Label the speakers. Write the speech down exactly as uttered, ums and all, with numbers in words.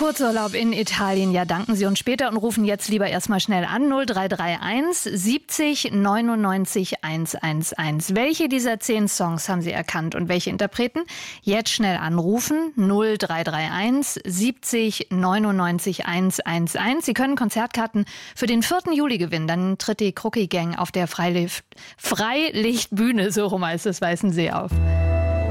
Speaker 1: Kurzurlaub in Italien, ja, danken Sie uns später und rufen jetzt lieber erstmal schnell an. null drei drei eins siebzig neunundneunzig hundertelf. Welche dieser zehn Songs haben Sie erkannt und welche Interpreten? Jetzt schnell anrufen. null drei drei eins siebzig neunundneunzig hundertelf. Sie können Konzertkarten für den vierten Juli gewinnen. Dann tritt die Krucki Gang auf der Freilicht- Freilichtbühne, so rum heißt es, Weißensee auf.